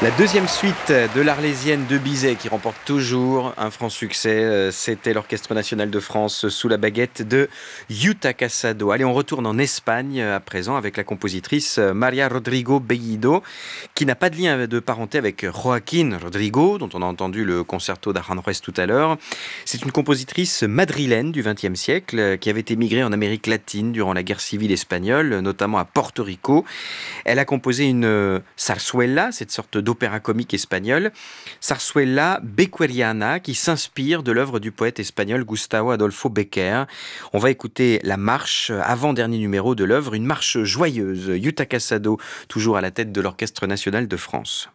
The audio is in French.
La deuxième suite de l'Arlésienne de Bizet qui remporte toujours un franc succès, c'était l'Orchestre national de France sous la baguette de Yuta Casado. Allez, on retourne en Espagne à présent avec la compositrice Maria Rodrigo Bellido, qui n'a pas de lien de parenté avec Joaquín Rodrigo, dont on a entendu le concerto d'Aranjuez tout à l'heure. C'est une compositrice madrilène du XXe siècle qui avait émigré en Amérique latine durant la guerre civile espagnole, notamment à Porto Rico. Elle a composé une zarzuela, cette sorte d'opéra comique espagnol, zarzuela bequeriana, qui s'inspire de l'œuvre du poète espagnol Gustavo Adolfo Bécquer. On va écouter la marche, avant-dernier numéro de l'œuvre, une marche joyeuse. Yuta Casado, toujours à la tête de l'Orchestre national de France.